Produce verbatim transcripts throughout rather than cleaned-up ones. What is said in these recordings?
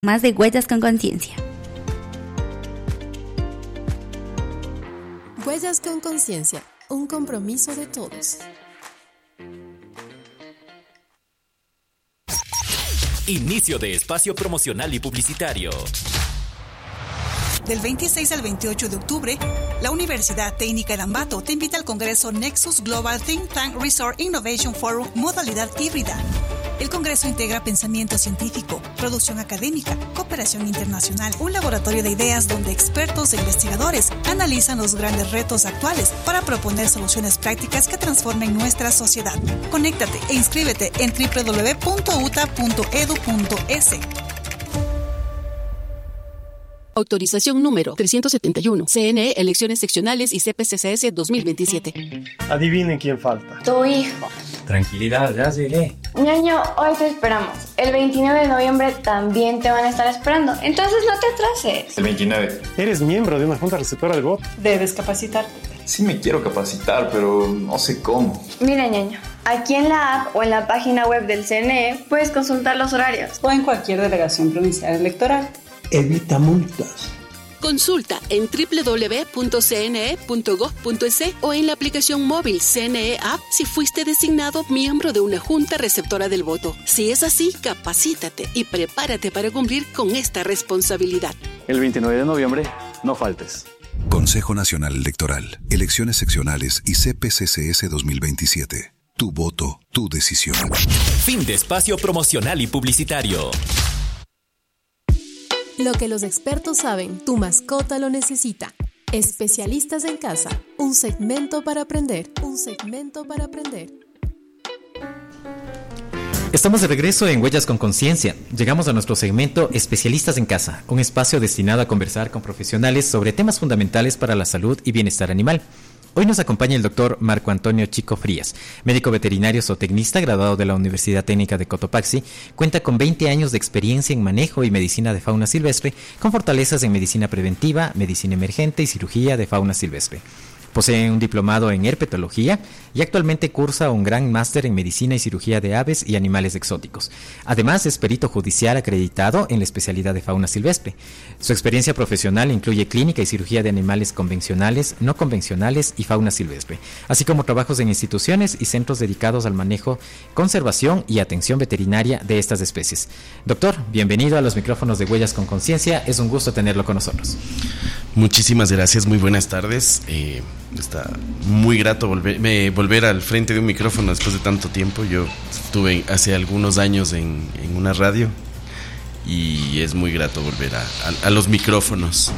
Más de Huellas con Conciencia. Huellas con Conciencia, un compromiso de todos. Inicio de espacio promocional y publicitario. Del veintiséis al veintiocho de octubre, la Universidad Técnica de Ambato te invita al Congreso Nexus Global Think Tank Resort Innovation Forum modalidad híbrida. El Congreso integra pensamiento científico, producción académica, cooperación internacional, un laboratorio de ideas donde expertos e investigadores analizan los grandes retos actuales para proponer soluciones prácticas que transformen nuestra sociedad. Conéctate e inscríbete en doble u doble u doble u punto u t a punto e d u punto es. Autorización número trescientos setenta y uno. C N E, Elecciones Seccionales y C P C C S dos mil veintisiete. Adivinen quién falta. Tu hijo. Tranquilidad, ya llegué. Ñaño, hoy te esperamos. El veintinueve de noviembre también te van a estar esperando. Entonces no te atrases. El veintinueve. Eres miembro de una junta receptora del voto. Debes capacitarte. Sí me quiero capacitar, pero no sé cómo. Mira, Ñaño, aquí en la app o en la página web del C N E puedes consultar los horarios. O en cualquier delegación provincial electoral. Evita multas. Consulta en doble u doble u doble u punto c n e punto gov punto es o en la aplicación móvil C N E App si fuiste designado miembro de una junta receptora del voto. Si es así, capacítate y prepárate para cumplir con esta responsabilidad. El veintinueve de noviembre, no faltes. Consejo Nacional Electoral, Elecciones Seccionales y C P C C S dos mil veintisiete. Tu voto, tu decisión. Fin de espacio promocional y publicitario. Lo que los expertos saben, tu mascota lo necesita. Especialistas en casa, un segmento para aprender, un segmento para aprender. Estamos de regreso en Huellas con Conciencia. Llegamos a nuestro segmento Especialistas en Casa, un espacio destinado a conversar con profesionales sobre temas fundamentales para la salud y bienestar animal. Hoy nos acompaña el doctor Marco Antonio Chico Frías, médico veterinario zootecnista graduado de la Universidad Técnica de Cotopaxi. Cuenta con veinte años de experiencia en manejo y medicina de fauna silvestre, con fortalezas en medicina preventiva, medicina emergente y cirugía de fauna silvestre. Posee un diplomado en herpetología y actualmente cursa un gran máster en medicina y cirugía de aves y animales exóticos. Además, es perito judicial acreditado en la especialidad de fauna silvestre. Su experiencia profesional incluye clínica y cirugía de animales convencionales, no convencionales y fauna silvestre, así como trabajos en instituciones y centros dedicados al manejo, conservación y atención veterinaria de estas especies. Doctor, bienvenido a los micrófonos de Huellas con Conciencia. Es un gusto tenerlo con nosotros. Muchísimas gracias, muy buenas tardes. Eh, está muy grato volver, me, volver al frente de un micrófono después de tanto tiempo. Yo estuve hace algunos años en, en una radio y es muy grato volver a, a, a los micrófonos.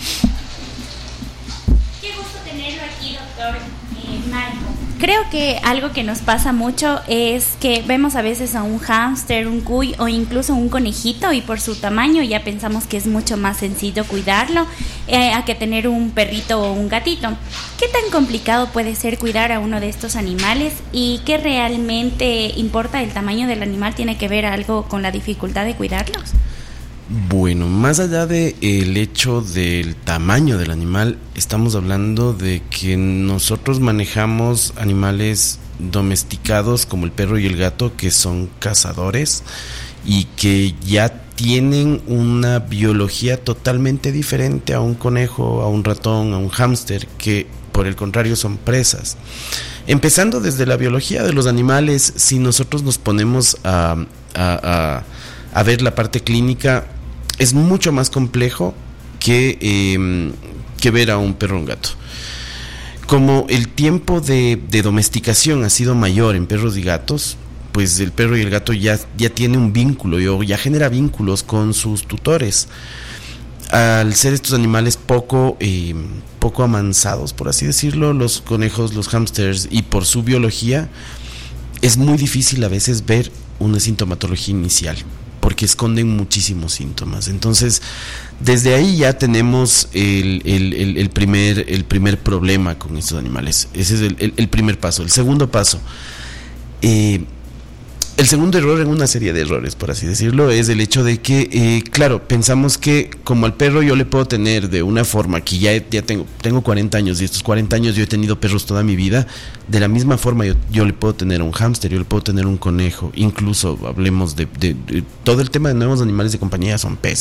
Qué gusto tenerlo aquí, doctor eh, Marco. Creo que algo que nos pasa mucho es que vemos a veces a un hámster, un cuy o incluso un conejito y por su tamaño ya pensamos que es mucho más sencillo cuidarlo eh, a que tener un perrito o un gatito. ¿Qué tan complicado puede ser cuidar a uno de estos animales y qué realmente importa el tamaño del animal? ¿Tiene que ver algo con la dificultad de cuidarlos? Bueno, más allá del hecho del tamaño del animal, estamos hablando de que nosotros manejamos animales domesticados como el perro y el gato, que son cazadores y que ya tienen una biología totalmente diferente a un conejo, a un ratón, a un hámster, que por el contrario son presas. Empezando desde la biología de los animales, si nosotros nos ponemos a, a, a, a ver la parte clínica, es mucho más complejo que, eh, que ver a un perro o un gato. Como el tiempo de, de domesticación ha sido mayor en perros y gatos, pues el perro y el gato ya, ya tiene un vínculo, ya genera vínculos con sus tutores. Al ser estos animales poco, eh, poco amansados, por así decirlo, los conejos, los hámsters, y por su biología, es muy difícil a veces ver una sintomatología inicial, porque esconden muchísimos síntomas. Entonces, desde ahí ya tenemos el, el, el, el, primer, el primer problema con estos animales. Ese es el, el, el primer paso. El segundo paso, eh, El segundo error en una serie de errores, por así decirlo, es el hecho de que, eh, claro, pensamos que como al perro yo le puedo tener de una forma que ya, ya tengo, tengo cuarenta años y estos cuarenta años yo he tenido perros toda mi vida, de la misma forma yo, yo le puedo tener un hámster, yo le puedo tener un conejo, incluso hablemos de, de, de todo el tema de nuevos animales de compañía, son peces.